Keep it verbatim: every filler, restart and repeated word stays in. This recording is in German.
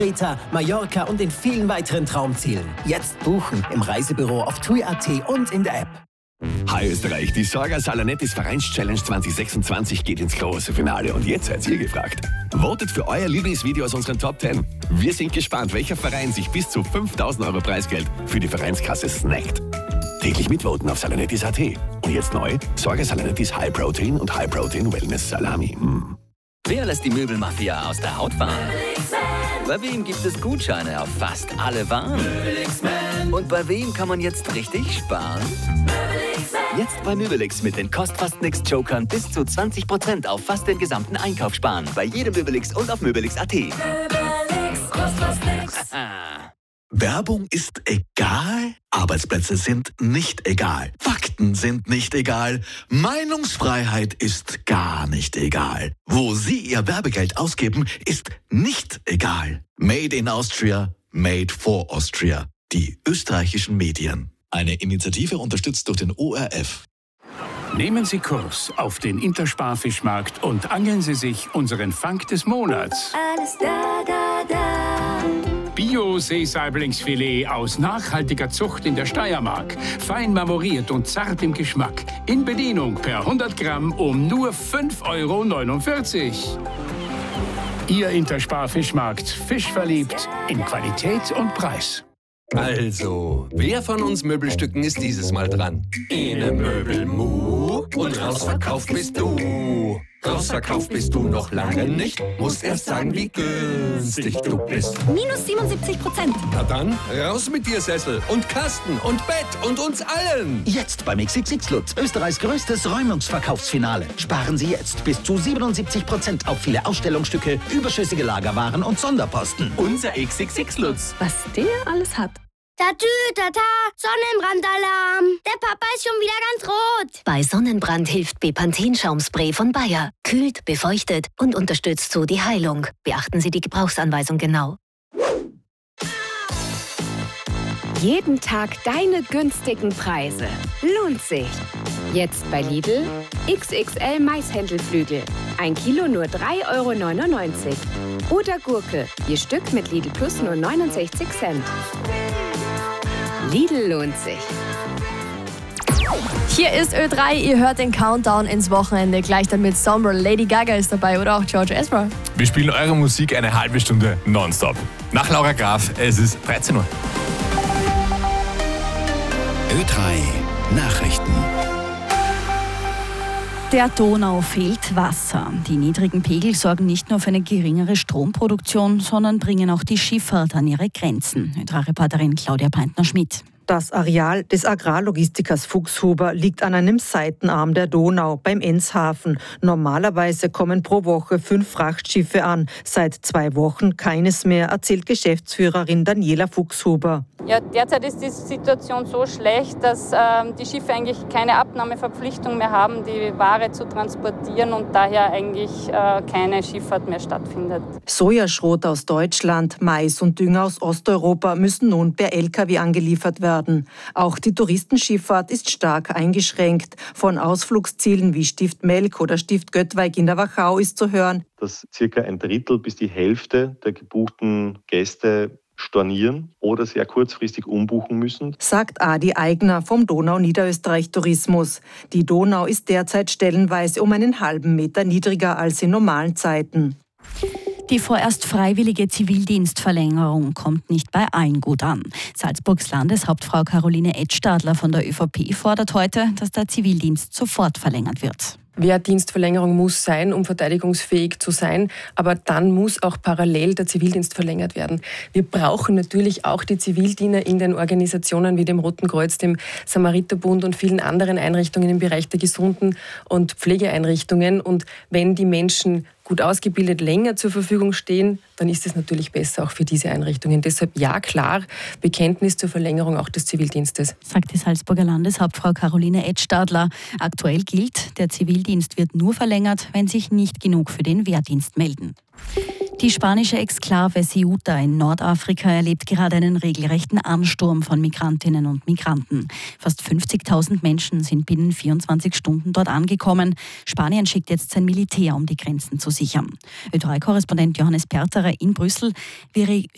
Kreta, Mallorca und in vielen weiteren Traumzielen. Jetzt buchen im Reisebüro auf T U I Punkt A T und in der App. Hi Österreich, die Sorga Salanettis Vereins-Challenge zwanzig sechsundzwanzig geht ins große Finale und jetzt seid ihr gefragt. Votet für euer Lieblingsvideo aus unseren Top zehn. Wir sind gespannt, welcher Verein sich bis zu fünftausend Euro Preisgeld für die Vereinskasse snackt. Täglich mitvoten auf Salanettis Punkt A T. Und jetzt neu, Sorga Salanettis High Protein und High Protein Wellness Salami. Mm. Wer lässt die Möbelmafia aus der Haut fahren? Bei wem gibt es Gutscheine auf fast alle Waren? Und bei wem kann man jetzt richtig sparen? Jetzt bei Möbelix mit den Kost-Fast-Nix-Jokern bis zu zwanzig Prozent auf fast den gesamten Einkauf sparen. Bei jedem Möbelix und auf Möbelix Punkt A T. Möbelix, Kost, fast nix. Werbung ist egal, Arbeitsplätze sind nicht egal, Fakten sind nicht egal, Meinungsfreiheit ist gar nicht egal. Wo Sie Ihr Werbegeld ausgeben, ist nicht egal. Made in Austria, made for Austria. Die österreichischen Medien. Eine Initiative unterstützt durch den O R F. Nehmen Sie Kurs auf den Intersparfischmarkt und angeln Sie sich unseren Fang des Monats. Alles da, da, da. Bio-Seesaiblingsfilet aus nachhaltiger Zucht in der Steiermark. Fein marmoriert und zart im Geschmack. In Bedienung per hundert Gramm um nur fünf Euro neunundvierzig. Ihr Intersparfischmarkt. Fischverliebt in Qualität und Preis. Also, wer von uns Möbelstücken ist dieses Mal dran? Ine Möbelmu und rausverkauft bist du. Rausverkauft bist du noch lange nicht. Musst erst sagen, wie günstig du bist. Minus siebenundsiebzig Prozent. Na dann, raus mit dir Sessel und Kasten und Bett und uns allen. Jetzt beim X X X Lutz, Österreichs größtes Räumungsverkaufsfinale. Sparen Sie jetzt bis zu siebenundsiebzig Prozent auf viele Ausstellungsstücke, überschüssige Lagerwaren und Sonderposten. Unser X X X Lutz. Was der alles hat. Tatü, tata, Sonnenbrandalarm. Der Papa ist schon wieder ganz rot. Bei Sonnenbrand hilft Bepanthen-Schaumspray von Bayer. Kühlt, befeuchtet und unterstützt so die Heilung. Beachten Sie die Gebrauchsanweisung genau. Jeden Tag deine günstigen Preise. Lohnt sich. Jetzt bei Lidl X X L Maishändelflügel. Ein Kilo nur drei Euro neunundneunzig. Oder Gurke, je Stück mit Lidl Plus nur neunundsechzig Cent. Lidl lohnt sich. Hier ist Ö drei, ihr hört den Countdown ins Wochenende. Gleich dann mit Somber, Lady Gaga ist dabei oder auch George Ezra. Wir spielen eure Musik eine halbe Stunde nonstop. Nach Laura Graf, es ist dreizehn Uhr. Ö drei Nachrichten. Der Donau fehlt Wasser. Die niedrigen Pegel sorgen nicht nur für eine geringere Stromproduktion, sondern bringen auch die Schifffahrt an ihre Grenzen. Ö drei-Reporterin Claudia Peintner-Schmidt. Das Areal des Agrarlogistikers Fuchshuber liegt an einem Seitenarm der Donau beim Enzhafen. Normalerweise kommen pro Woche fünf Frachtschiffe an. Seit zwei Wochen keines mehr, erzählt Geschäftsführerin Daniela Fuchshuber. Ja, derzeit ist die Situation so schlecht, dass ähm, die Schiffe eigentlich keine Abnahmeverpflichtung mehr haben, die Ware zu transportieren und daher eigentlich äh, keine Schifffahrt mehr stattfindet. Sojaschrot aus Deutschland, Mais und Dünger aus Osteuropa müssen nun per L K W angeliefert werden. Auch die Touristenschifffahrt ist stark eingeschränkt. Von Ausflugszielen wie Stift Melk oder Stift Göttweig in der Wachau ist zu hören, dass circa ein Drittel bis die Hälfte der gebuchten Gäste stornieren oder sehr kurzfristig umbuchen müssen, sagt Adi Eigner vom Donau-Niederösterreich-Tourismus. Die Donau ist derzeit stellenweise um einen halben Meter niedriger als in normalen Zeiten. Die vorerst freiwillige Zivildienstverlängerung kommt nicht bei allen gut an. Salzburgs Landeshauptfrau Caroline Edstadler von der ÖVP fordert heute, dass der Zivildienst sofort verlängert wird. Wehrdienstverlängerung muss sein, um verteidigungsfähig zu sein, aber dann muss auch parallel der Zivildienst verlängert werden. Wir brauchen natürlich auch die Zivildiener in den Organisationen wie dem Roten Kreuz, dem Samariterbund und vielen anderen Einrichtungen im Bereich der Gesunden- und Pflegeeinrichtungen. Und wenn die Menschen gut ausgebildet länger zur Verfügung stehen, dann ist es natürlich besser auch für diese Einrichtungen. Deshalb ja, klar, Bekenntnis zur Verlängerung auch des Zivildienstes. Sagt die Salzburger Landeshauptfrau Caroline Edstadler. Aktuell gilt, der Zivildienst wird nur verlängert, wenn sich nicht genug für den Wehrdienst melden. Die spanische Exklave Ceuta in Nordafrika erlebt gerade einen regelrechten Ansturm von Migrantinnen und Migranten. Fast fünfzigtausend Menschen sind binnen vierundzwanzig Stunden dort angekommen. Spanien schickt jetzt sein Militär, um die Grenzen zu sichern. Ö drei-Korrespondent Johannes Perterer in Brüssel. Wie